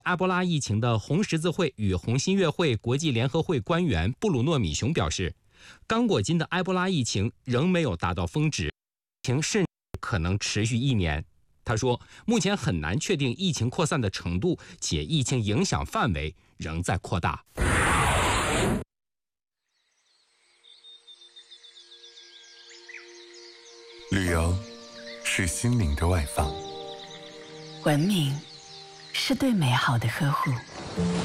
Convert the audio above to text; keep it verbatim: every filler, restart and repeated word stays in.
埃博拉疫情的红十字会与红新月会国际联合会官员布鲁诺·米雄表示，刚果金的埃博拉疫情仍没有达到峰值，疫情甚至可能持续一年。他说，目前很难确定疫情扩散的程度，且疫情影响范围仍在扩大。 旅游是心灵的外放， 文明是对美好的呵护。